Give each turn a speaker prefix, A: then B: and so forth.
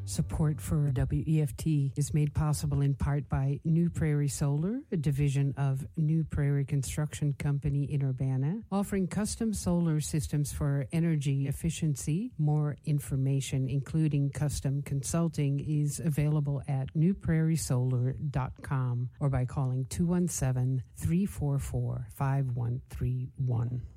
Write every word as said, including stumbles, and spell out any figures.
A: Support for W E F T is made possible in part by New Prairie Solar, a division of New Prairie Construction Company in Urbana, offering custom solar systems for energy efficiency. More information, including custom consulting, is available at new prairie solar dot com or by calling two one seven, three four four, five one three one.